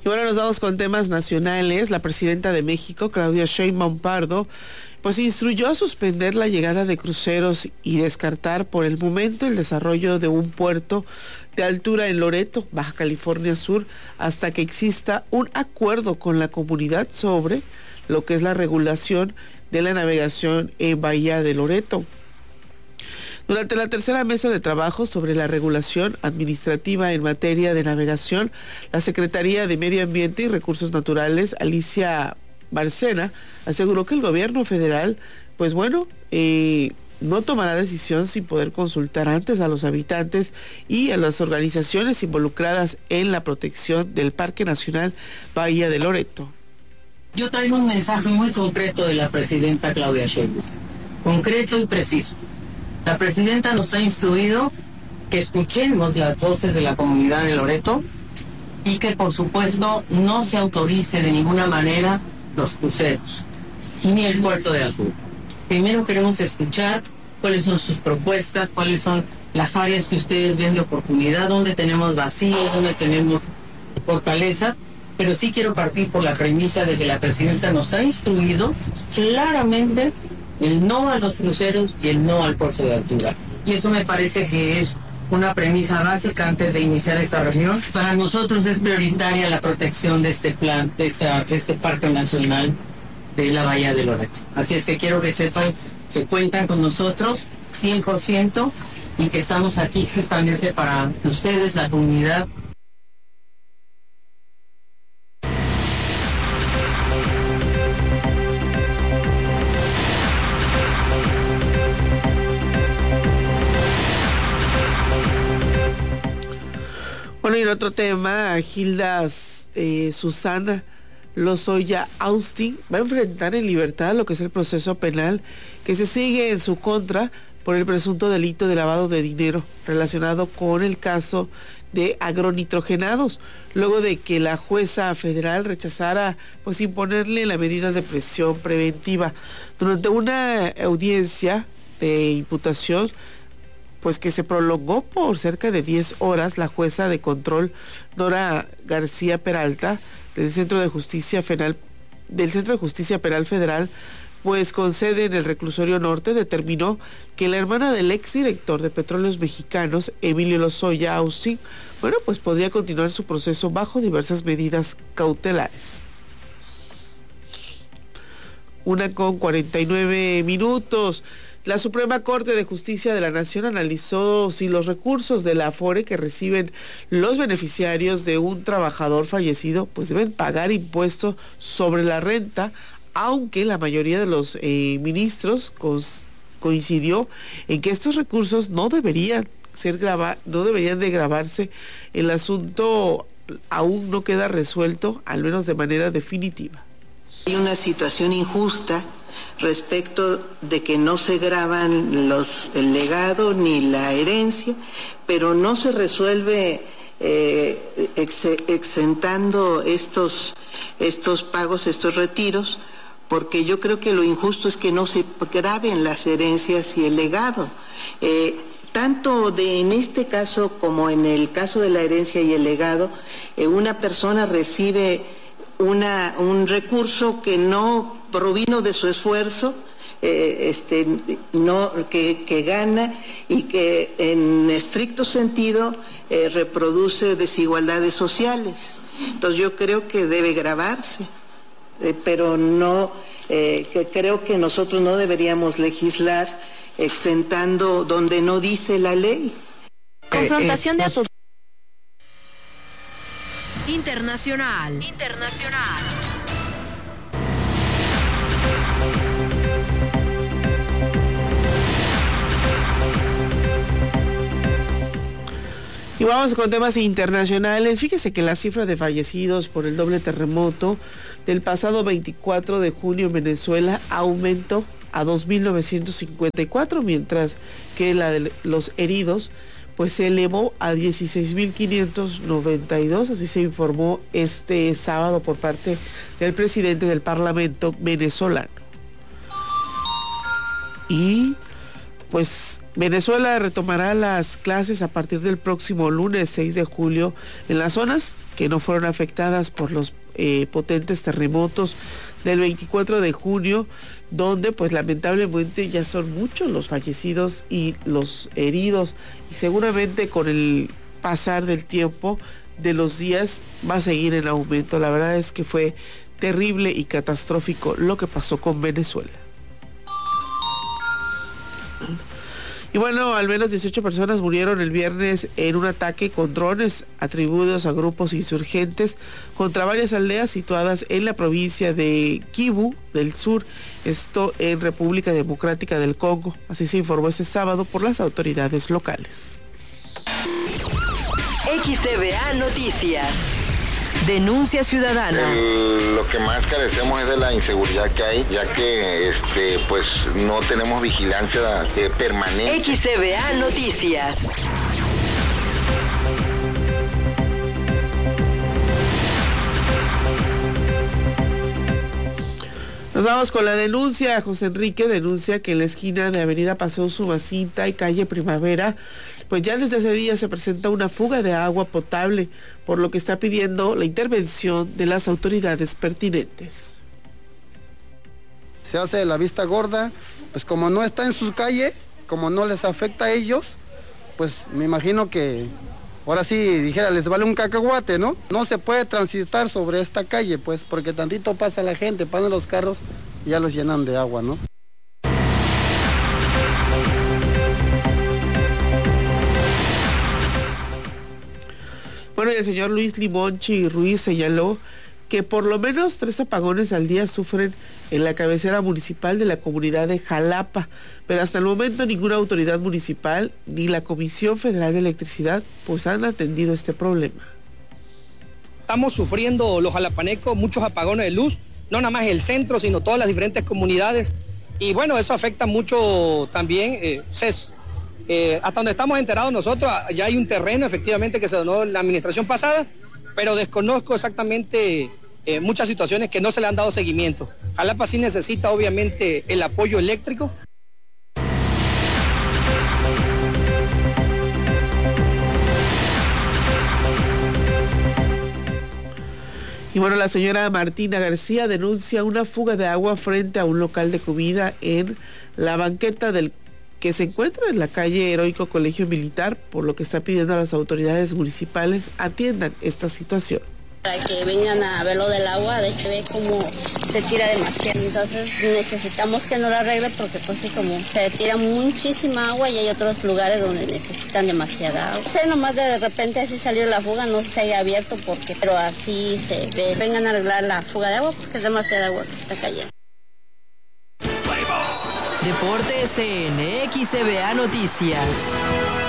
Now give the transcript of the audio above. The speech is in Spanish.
Y bueno, nos vamos con temas nacionales. La presidenta de México, Claudia Sheinbaum Pardo, pues instruyó a suspender la llegada de cruceros y descartar por el momento el desarrollo de un puerto de altura en Loreto, Baja California Sur, hasta que exista un acuerdo con la comunidad sobre lo que es la regulación de la navegación en Bahía de Loreto. Durante la tercera mesa de trabajo sobre la regulación administrativa en materia de navegación, la Secretaría de Medio Ambiente y Recursos Naturales, Alicia Bárcena, aseguró que el gobierno federal, no tomará decisión sin poder consultar antes a los habitantes y a las organizaciones involucradas en la protección del Parque Nacional Bahía de Loreto. Yo traigo un mensaje muy concreto de la presidenta Claudia Sheinbaum, concreto y preciso. La presidenta nos ha instruido que escuchemos las voces de la comunidad de Loreto y que por supuesto no se autorice de ninguna manera los cruceros ni el puerto de Azul. Primero queremos escuchar cuáles son sus propuestas, cuáles son las áreas que ustedes ven de oportunidad, dónde tenemos vacíos, dónde tenemos fortaleza, pero sí quiero partir por la premisa de que la presidenta nos ha instruido claramente el no a los cruceros y el no al puerto de altura. Y eso me parece que es una premisa básica antes de iniciar esta reunión. Para nosotros es prioritaria la protección de este plan, de este Parque Nacional de la Bahía de Loreto. Así es que quiero que sepan que cuentan con nosotros 100% y que estamos aquí justamente para ustedes, la comunidad. Bueno, y en otro tema, Gilda Susana Lozoya Austin va a enfrentar en libertad lo que es el proceso penal que se sigue en su contra por el presunto delito de lavado de dinero relacionado con el caso de agronitrogenados, luego de que la jueza federal rechazara imponerle la medida de prisión preventiva. Durante una audiencia de imputación que se prolongó por cerca de 10 horas, la jueza de control Nora García Peralta del Centro de Justicia Penal Federal, con sede en el Reclusorio Norte, determinó que la hermana del exdirector de Petróleos Mexicanos, Emilio Lozoya Austin, podría continuar su proceso bajo diversas medidas cautelares. 1:49. La Suprema Corte de Justicia de la Nación analizó si los recursos de la Afore que reciben los beneficiarios de un trabajador fallecido deben pagar impuestos sobre la renta, aunque la mayoría de los ministros coincidió en que estos recursos no deberían de gravarse. El asunto aún no queda resuelto, al menos de manera definitiva. Hay una situación injusta respecto de que no se graban el legado ni la herencia, pero no se resuelve exentando estos pagos, estos retiros, porque yo creo que lo injusto es que no se graben las herencias y el legado. Tanto en este caso como en el caso de la herencia y el legado, una persona recibe un recurso que no provino de su esfuerzo, que gana y que en estricto sentido reproduce desigualdades sociales. Entonces yo creo que debe gravarse, pero no, creo que nosotros no deberíamos legislar exentando donde no dice la ley. Confrontación de autoridades. Internacional. Y vamos con temas internacionales. Fíjese que la cifra de fallecidos por el doble terremoto del pasado 24 de junio en Venezuela aumentó a 2.954, mientras que la de los heridos se elevó a 16.592, así se informó este sábado por parte del presidente del Parlamento venezolano. Y pues Venezuela retomará las clases a partir del próximo lunes 6 de julio en las zonas que no fueron afectadas por los potentes terremotos del 24 de junio, donde pues lamentablemente ya son muchos los fallecidos y los heridos, y seguramente con el pasar del tiempo, de los días, va a seguir en aumento. La verdad es que fue terrible y catastrófico lo que pasó con Venezuela. Y bueno, al menos 18 personas murieron el viernes en un ataque con drones atribuidos a grupos insurgentes contra varias aldeas situadas en la provincia de Kivu del Sur, esto en República Democrática del Congo. Así se informó este sábado por las autoridades locales. XCBA Noticias. Denuncia ciudadana. Lo que más carecemos es de la inseguridad que hay, ya que pues no tenemos vigilancia permanente. XCBA Noticias. Nos vamos con la denuncia. José Enrique denuncia que en la esquina de Avenida Paseo Sumacinta y Calle Primavera, pues ya desde ese día se presenta una fuga de agua potable, por lo que está pidiendo la intervención de las autoridades pertinentes. Se hace la vista gorda, pues como no está en su calle, como no les afecta a ellos, pues me imagino que ahora sí dijera, les vale un cacahuate, ¿no? No se puede transitar sobre esta calle, pues, porque tantito pasa la gente, pasan los carros y ya los llenan de agua, ¿no? Bueno, y el señor Luis Limonchi Ruiz señaló que por lo menos 3 apagones al día sufren en la cabecera municipal de la comunidad de Jalapa, pero hasta el momento ninguna autoridad municipal ni la Comisión Federal de Electricidad pues han atendido este problema. Estamos sufriendo los jalapanecos muchos apagones de luz, no nada más el centro, sino todas las diferentes comunidades, y bueno, eso afecta mucho también, hasta donde estamos enterados nosotros, ya hay un terreno efectivamente que se donó en la administración pasada, pero desconozco exactamente muchas situaciones que no se le han dado seguimiento. Jalapa sí necesita obviamente el apoyo eléctrico. Y bueno, la señora Martina García denuncia una fuga de agua frente a un local de comida en la banqueta que se encuentra en la calle Heroico Colegio Militar, por lo que está pidiendo a las autoridades municipales atiendan esta situación. Para que vengan a ver lo del agua, de que ve cómo se tira demasiado. Entonces necesitamos que nos lo arregle porque pues sí, como se tira muchísima agua y hay otros lugares donde necesitan demasiada agua. No sé, nomás de repente así salió la fuga, no se haya abierto pero así se ve. Vengan a arreglar la fuga de agua porque es demasiada agua que se está cayendo. Deportes en XCBA Noticias.